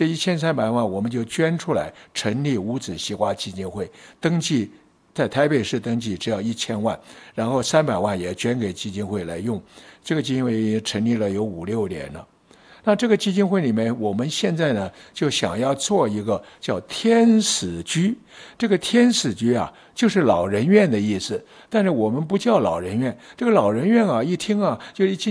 这1300万我们就捐出来，成立无纸西瓜基金会，登记在台北市登记只要1000万，然后300万也捐给基金会来用。这个基金会也成立了有5、6年了。那这个基金会里面，我们现在呢就想要做一个叫天使居。这个天使居啊，就是老人院的意思，但是我们不叫老人院。这个老人院啊，一听啊，就一进